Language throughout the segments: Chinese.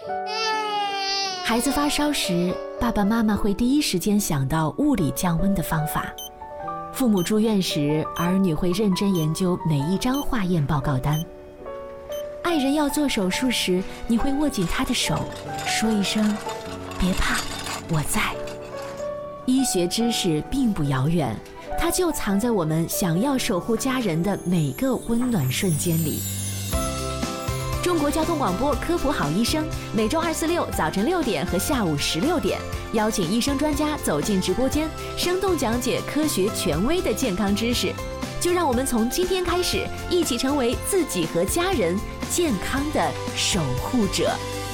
孩子发烧时，爸爸妈妈会第一时间想到物理降温的方法。父母住院时，儿女会认真研究每一张化验报告单。爱人要做手术时，你会握紧他的手，说一声“别怕，我在”。医学知识并不遥远，它就藏在我们想要守护家人的每个温暖瞬间里。中国交通广播科普好医生，每周2、4、6早晨6点和下午16点，邀请医生专家走进直播间，生动讲解科学权威的健康知识。就让我们从今天开始，一起成为自己和家人健康的守护者。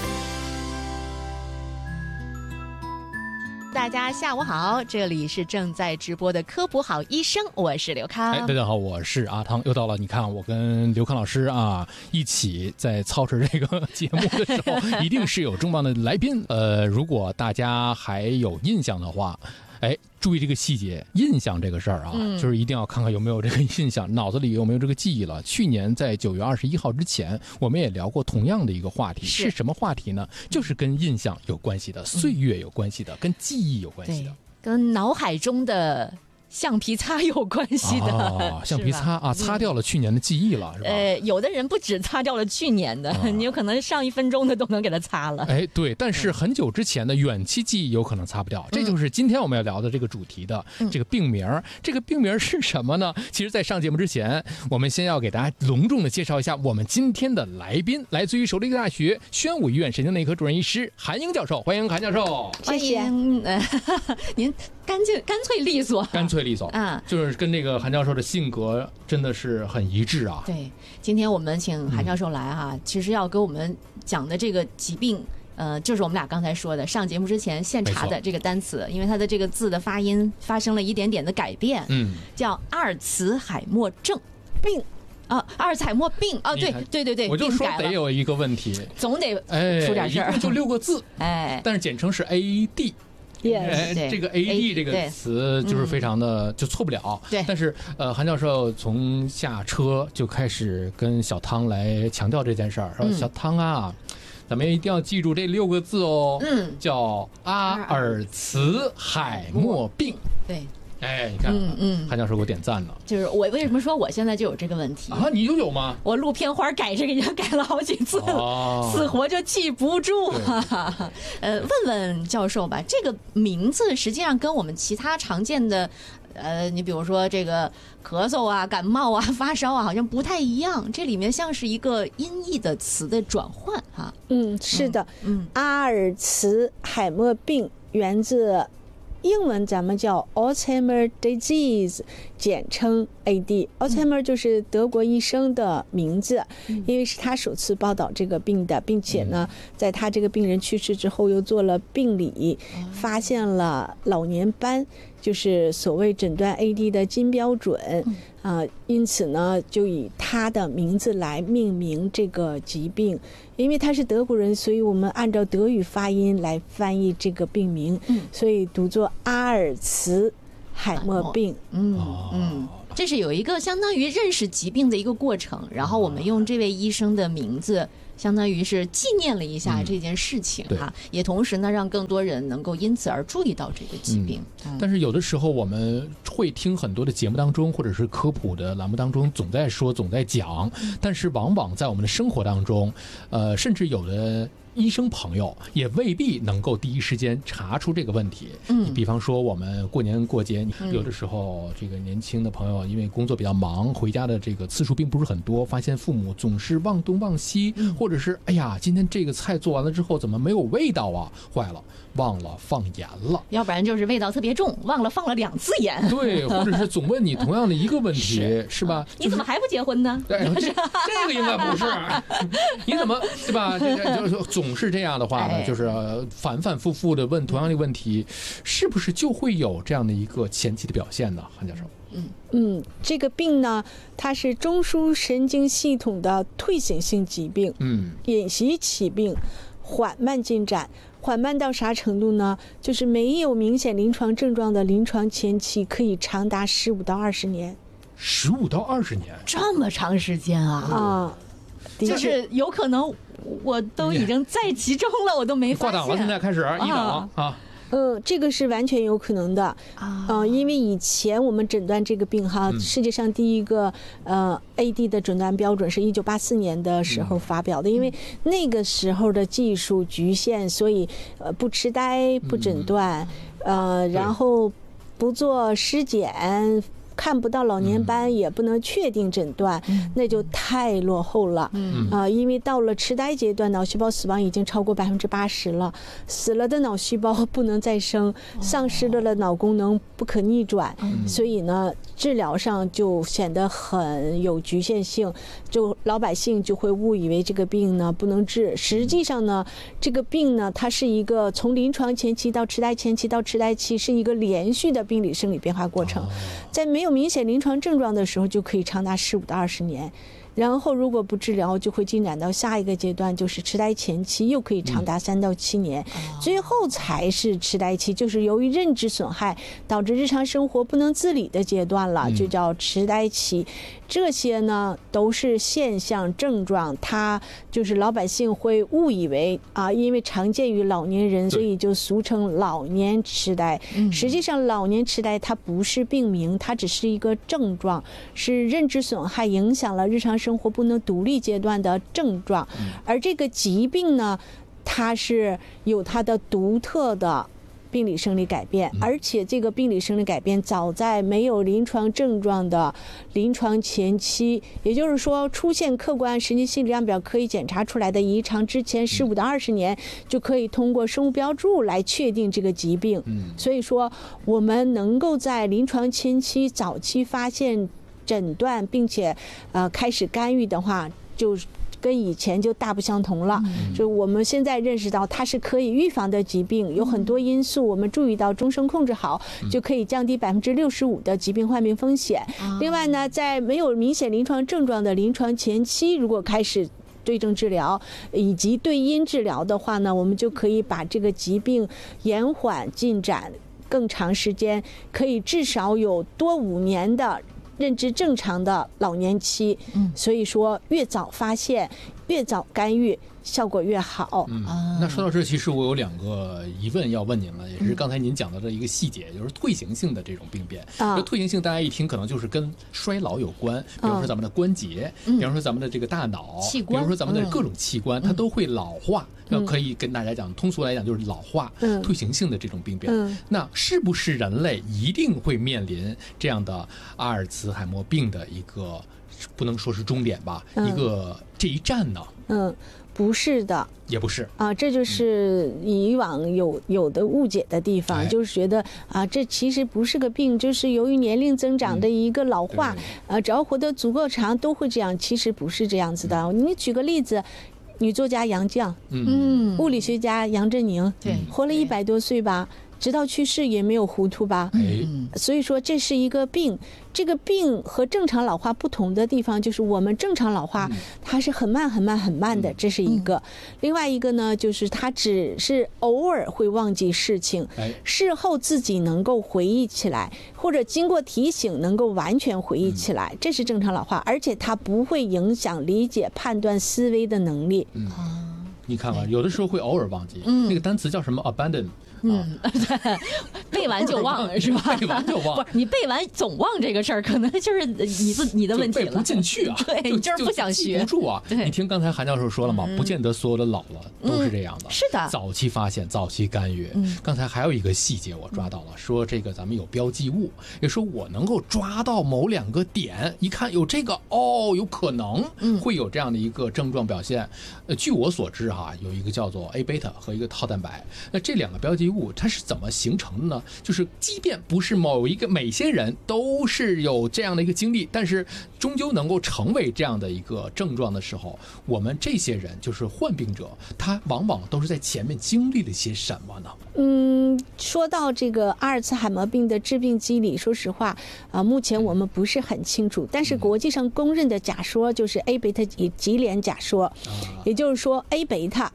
大家下午好，这里是正在直播的科普好医生，我是刘康。 大家好，我是阿汤。又到了，你看我跟刘康老师啊一起在操持这个节目的时候，一定是有重磅的来宾。如果大家还有印象的话，注意这个细节，印象这个事儿啊，就是一定要看看有没有这个印象，脑子里有没有这个记忆了。去年在9月21号之前，我们也聊过同样的一个话题，是什么话题呢？就是跟印象有关系的，岁月有关系的，跟记忆有关系的， 跟脑海中的橡皮擦有关系的。 橡皮擦啊，擦掉了去年的记忆了，是吧？ 有的人不止擦掉了去年的，你有可能上1分钟的都能给它擦了。 对，但是很久之前的远期记忆有可能擦不掉，这就是今天我们要聊的这个主题的这个病名。这个病名是什么呢？其实在上节目之前，我们先要给大家隆重的介绍一下我们今天的来宾，来自于首都医科大学宣武医院神经内科主任医师韩英教授。欢迎韩教授。 谢谢。您干脆利索， 就是跟这个韩教授的性格真的是很一致啊。 对，今天我们请韩教授来哈，其实要跟我们讲的这个疾病，就是我们俩刚才说的上节目之前现查的这个单词，因为它的这个字的发音发生了一点点的改变，叫阿尔茨海默症病。阿尔茨海默病啊，对， 我就说得有一个问题， 总得出点事儿， 就6个字，但是简称是 AD。这个 AD 这个词就是非常的就错不了。对，但是韩教授从下车就开始跟小汤来强调这件事儿，说小汤啊，咱们一定要记住这6个字哦，叫阿尔茨海默病。对。你看，韩教授给我点赞了。就是我为什么说我现在就有这个问题啊？你就有吗？我录片花改这个已经改了好几次了，死活就记不住啊。问问教授吧，这个名字实际上跟我们其他常见的，你比如说这个咳嗽啊、感冒啊、发烧啊，好像不太一样。这里面像是一个音译的词的转换哈。 是的，阿尔茨海默病源自。英文咱们叫 Alzheimer disease， 简称 AD。Alzheimer 就是德国医生的名字，因为是他首次报道这个病的，并且呢，在他这个病人去世之后又做了病理，发现了老年斑，就是所谓诊断 AD 的金标准因此呢，就以他的名字来命名这个疾病。因为他是德国人，所以我们按照德语发音来翻译这个病名，所以读作阿尔茨海默病。 这是有一个相当于认识疾病的一个过程，然后我们用这位医生的名字相当于是纪念了一下这件事情也同时呢让更多人能够因此而注意到这个疾病。 但是有的时候我们会听很多的节目当中或者是科普的栏目当中总在说总在讲，但是往往在我们的生活当中甚至有的医生朋友也未必能够第一时间查出这个问题。你比方说我们过年过节，有的时候这个年轻的朋友因为工作比较忙，回家的这个次数并不是很多，发现父母总是忘东忘西，或者是哎呀今天这个菜做完了之后怎么没有味道啊，坏了，忘了放盐了， 要不然就是味道特别重，忘了放了2次盐。 对，或者是总问你同样的一个问题是吧？ 你怎么还不结婚呢？ 这个应该不是你怎么对吧？总是这样的话呢，就是反反复复的问同样的问题，是不是就会有这样的一个前期的表现呢？韩教授。 这个病呢，它是中枢神经系统的退行性疾病，隐袭起病，缓慢进展。缓慢到啥程度呢？就是没有明显临床症状的临床前期可以长达15到20年。 15到20年， 这么长时间啊！就是有可能我都已经在其中了，我都没发现。 挂档了，现在开始医保啊。 这个是完全有可能的因为以前我们诊断这个病世界上第一个AD 的诊断标准是1984年的时候发表的，因为那个时候的技术局限，所以不痴呆不诊断，然后不做尸检。看不到老年斑也不能确定诊断，那就太落后了。因为到了痴呆阶段，脑细胞死亡已经超过80%了，死了的脑细胞不能再生，丧失了的脑功能不可逆转，所以呢，治疗上就显得很有局限性，就老百姓就会误以为这个病呢不能治。实际上呢，这个病呢，它是一个从临床前期到痴呆前期到痴呆期是一个连续的病理生理变化过程，在没有明显临床症状的时候就可以长达15到20年，然后如果不治疗就会进展到下一个阶段，就是痴呆前期，又可以长达3到7年，最后才是痴呆期，就是由于认知损害导致日常生活不能自理的阶段了，就叫痴呆期。这些呢都是现象症状，它就是老百姓会误以为因为常见于老年人，所以就俗称老年痴呆。实际上老年痴呆它不是病名，它只是一个症状，是认知损害影响了日常生活不能独立阶段的症状。而这个疾病呢，它是有它的独特的病理生理改变，而且这个病理生理改变早在没有临床症状的临床前期，也就是说出现客观神经心理量表可以检查出来的异常之前15到20年，就可以通过生物标注来确定这个疾病。所以说我们能够在临床前期早期发现诊断，并且开始干预的话，就跟以前就大不相同了。就我们现在认识到它是可以预防的疾病，有很多因素我们注意到，终生控制好就可以降低65%的疾病患病风险。另外呢，在没有明显临床症状的临床前期，如果开始对症治疗以及对因治疗的话呢，我们就可以把这个疾病延缓进展更长时间，可以至少有多5年的认知正常的老年期。所以说越早发现越早干预效果越好。 那说到这，其实我有2个疑问要问您了，也是刚才您讲到的一个细节，就是退行性的这种病变。这退行性大家一听可能就是跟衰老有关，比如说咱们的关节，比方说咱们的这个大脑，比如说咱们的各种器官，它都会老化。可以跟大家讲，通俗来讲就是老化、退行性的这种病变。那是不是人类一定会面临这样的阿尔茨海默病的一个，不能说是终点吧，一个这一站呢？ 不是的， 也不是这就是以往有的误解的地方，就是觉得这其实不是个病，就是由于年龄增长的一个老化，只要活得足够长都会这样，其实不是这样子的。你举个例子，女作家杨绛，物理学家杨振宁，活了100多岁吧，直到去世也没有糊涂吧。所以说这是一个病。这个病和正常老化不同的地方，就是我们正常老化它是很慢很慢很慢的，这是一个。另外一个呢，就是它只是偶尔会忘记事情，事后自己能够回忆起来，或者经过提醒能够完全回忆起来，这是正常老化，而且它不会影响理解、判断、思维的能力。 你看看，有的时候会偶尔忘记，那个单词叫什么 abandon。 背完就忘了是吧？ 背完就忘， 不是你背完总忘这个事儿，可能就是你的问题了， 背不进去啊。 对，你就是不想学， 记不住啊。你听刚才韩教授说了嘛，不见得所有的老了都是这样的。 是的， 早期发现，早期干预。刚才还有一个细节我抓到了，说这个咱们有标记物，也说我能够抓到某2个点，一看有这个有可能会有这样的一个症状表现。据我所知有一个叫做 A 贝塔和一个套蛋白，那这2个标记物它是怎么形成的呢？就是即便不是每些人都是有这样的一个经历，但是终究能够成为这样的一个症状的时候，我们这些人就是患病者，他往往都是在前面经历了些什么呢？ 说到这个阿尔茨海默病的致病机理，说实话目前我们不是很清楚，但是国际上公认的假说就是 A 贝塔级联假说，也就是说 A 贝塔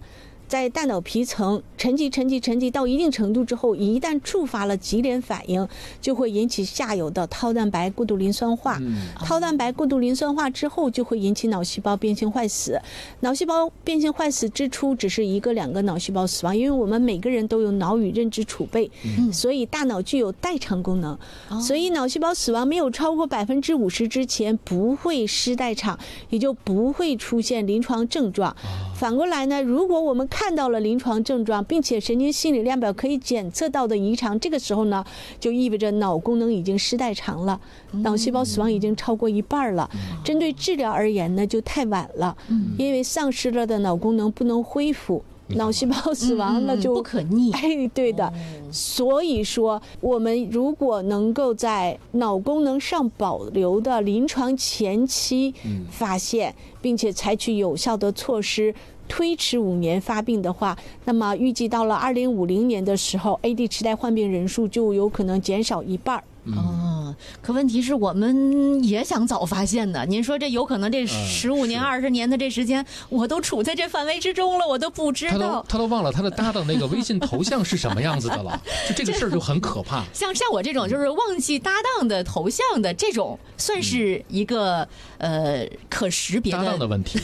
在大脑皮层沉积到一定程度之后，一旦触发了级联反应，就会引起下游的套蛋白过度磷酸化。套蛋白过度磷酸化之后，就会引起脑细胞变性坏死。脑细胞变性坏死之初只是1个2个脑细胞死亡，因为我们每个人都有脑与认知储备，所以大脑具有代偿功能，所以脑细胞死亡没有超过50%之前不会失代偿，也就不会出现临床症状。反过来呢，如果我们看到了临床症状，并且神经心理量表可以检测到的异常，这个时候呢，就意味着脑功能已经失代偿了，脑细胞死亡已经超过1半了。针对治疗而言呢，就太晚了，因为丧失了的脑功能不能恢复。脑细胞死亡了就不可逆。 对的。所以说，我们如果能够在脑功能尚保留的临床前期发现，并且采取有效的措施，推迟5年发病的话，那么预计到了2050年的时候 ，AD 痴呆患病人数就有可能减少1半。 可问题是我们也想早发现的。您说这有可能这15年、20年的这时间，我都处在这范围之中了，我都不知道。 他都忘了他的搭档那个微信头像是什么样子的了，就这个事儿就很可怕。 像我这种就是忘记搭档的头像的这种，算是一个可识别的搭档的问题。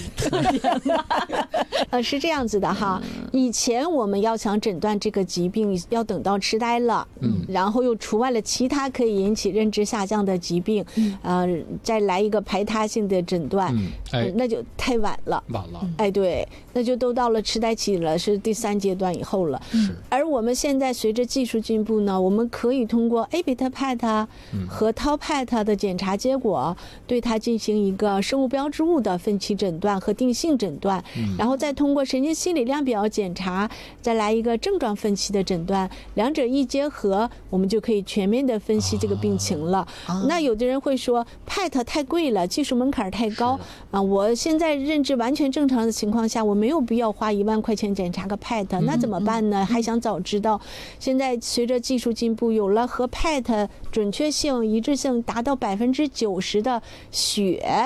是这样子的哈，以前我们要想诊断这个疾病，要等到痴呆了，然后又除外了其他可以引起认知下降的疾病，再来一个排他性的诊断，那就太晚了。对，那就都到了痴呆期了，是第3阶段以后了。而我们现在随着技术进步呢，我们可以通过 A-beta PET 和 Tau PET 的检查结果，对它进行一个生物标志物的分期诊断和定性诊断，然后再通过神经心理量表检查，再来一个症状分期的诊断，两者一结合，我们就可以全面的分析这个病情了。那有的人会说 PET 太贵了，技术门槛太高我现在认知完全正常的情况下，我没有必要花1万块钱检查个 PET，那怎么办呢？还想早知道。现在随着技术进步，有了和 PET 准确性、一致性达到90%的血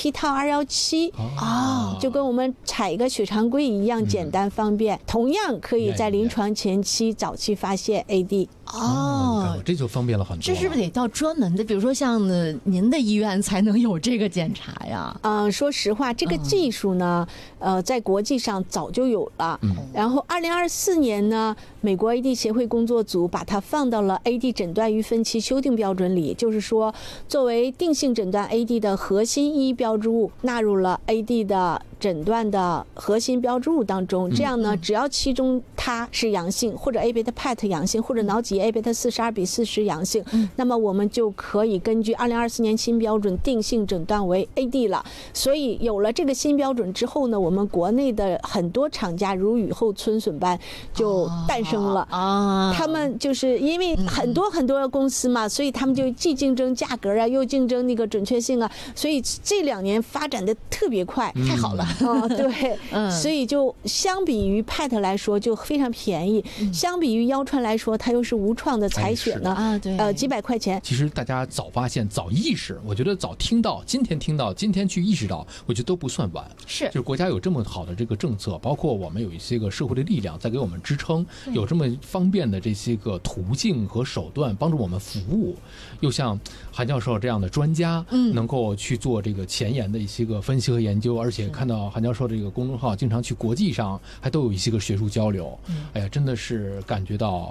p-tau217就跟我们采一个血常规一样简单方便，同样可以在临床前期早期发现 AD。 这就方便了很多。 这是不是得到专门的，比如说像您的医院才能有这个检查呀？ 说实话，这个技术呢，在国际上早就有了。然后2024年呢，美国 AD 协会工作组把它放到了 AD 诊断与分期修订标准里，就是说，作为定性诊断 AD 的核心医标志物，纳入了 AD 的诊断的核心标志物当中。这样呢，只要其中它是阳性，或者 A-beta PET 阳性，或者脑脊 A-beta 42:40阳性，那么我们就可以根据2024年新标准定性诊断为 AD 了。所以有了这个新标准之后呢，我们国内的很多厂家如雨后春笋般就诞生了。他们就是因为很多公司嘛，所以他们就既竞争价格又竞争那个准确性所以这2年发展的特别快， 太好了。 对，所以就相比于 PET 来说就非常便宜，相比于腰穿来说，它又是无创的采血呢，几百块钱。 其实大家早发现、早意识，我觉得早听到，今天去意识到，我觉得都不算晚。就是国家有这么好的这个政策，包括我们有一些个社会的力量在给我们支撑，有这么方便的这些个途径和手段帮助我们服务，又像韩教授这样的专家，能够去做这个前沿的一些个分析和研究，而且看到韩教授这个公众号经常去国际上还都有一些个学术交流，哎呀，真的是感觉到